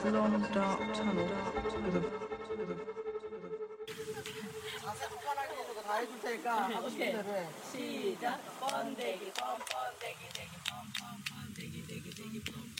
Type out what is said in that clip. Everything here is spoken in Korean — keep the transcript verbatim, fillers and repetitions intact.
long dark tunnel with a with a 자세도 편하게 해주고 다 해줄 테니까 하고 싶은 대로 해. 시작. 번데기 뻔뻔데기 데기 뻔뻔뻔데기 데기 데기 뻔